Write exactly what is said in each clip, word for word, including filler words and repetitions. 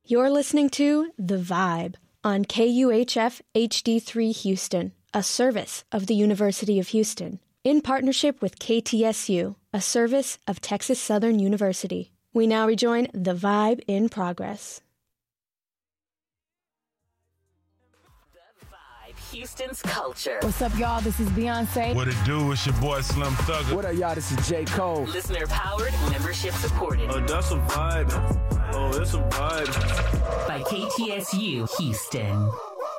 You're listening to The Vibe on K U H F H D three Houston, a service of the University of Houston, in partnership with K T S U, a service of Texas Southern University. We now rejoin The Vibe in progress. The Vibe, Houston's culture. What's up, y'all? This is Beyonce. What it do? It's your boy Slim Thugger. What up, y'all? This is J. Cole. Listener powered, membership supported. Oh, that's a vibe. Oh, it's a vibe. By K T S U Houston.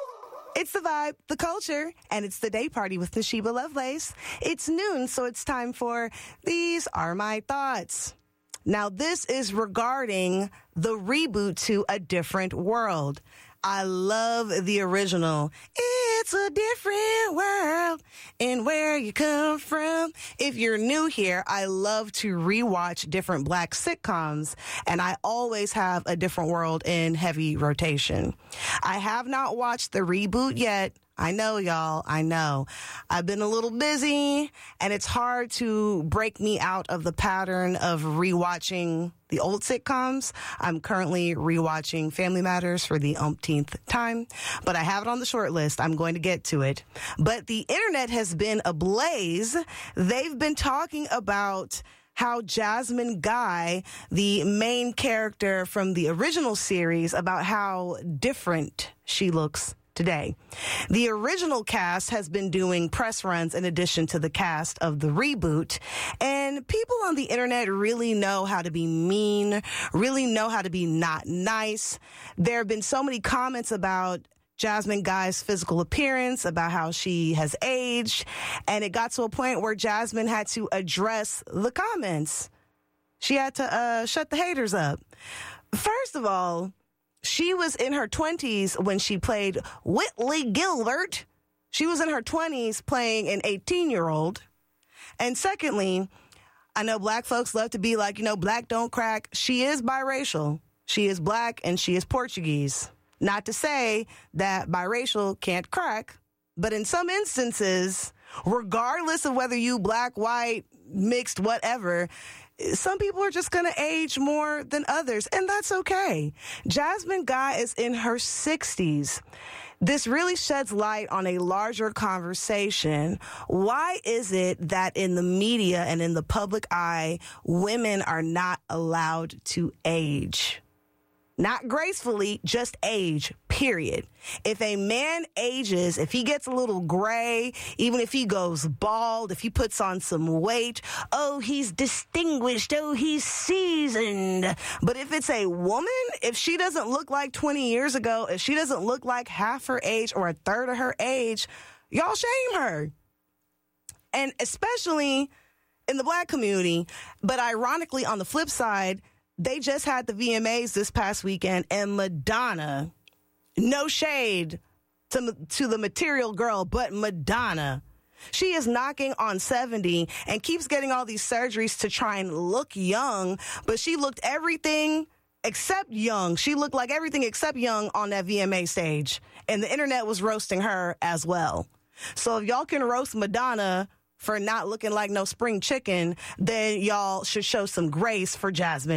It's The Vibe, the culture, and it's the day party with Toshiba Lovelace. It's noon, so it's time for These Are My Thoughts. Now, this is regarding the reboot to A Different World. I love the original. It's a different world and where you come from. If you're new here, I love to rewatch different black sitcoms, and I always have A Different World in heavy rotation. I have not watched the reboot yet. I know, y'all. I know. I've been a little busy, and it's hard to break me out of the pattern of rewatching the old sitcoms. I'm currently rewatching Family Matters for the umpteenth time, but I have it on the short list. I'm going to get to it. But the internet has been ablaze. They've been talking about how Jasmine Guy, the main character from the original series, about how different she looks today. The original cast has been doing press runs in addition to the cast of the reboot, and people on the internet really know how to be mean, really know how to be not nice. There have been so many comments about Jasmine Guy's physical appearance, about how she has aged, and it got to a point where Jasmine had to address the comments. She had to uh, shut the haters up. First of all, she was in her twenties when she played Whitley Gilbert. She was in her twenties playing an eighteen-year-old. And secondly, I know black folks love to be like, you know, black don't crack. She is biracial. She is black and she is Portuguese. Not to say that biracial can't crack, but in some instances, regardless of whether you black, white, mixed, whatever, some people are just going to age more than others, and that's okay. Jasmine Guy is in her sixties. This really sheds light on a larger conversation. Why is it that in the media and in the public eye, women are not allowed to age? Not gracefully, just age, period. If a man ages, if he gets a little gray, even if he goes bald, if he puts on some weight, oh, he's distinguished, oh, he's seasoned. But if it's a woman, if she doesn't look like twenty years ago, if she doesn't look like half her age or a third of her age, y'all shame her. And especially in the black community. But ironically, on the flip side, they just had the V M As this past weekend, and Madonna, no shade to, to the material girl, but Madonna, she is knocking on seventy and keeps getting all these surgeries to try and look young, but she looked everything except young. She looked like everything except young on that V M A stage, and the internet was roasting her as well. So if y'all can roast Madonna for not looking like no spring chicken, then y'all should show some grace for Jasmine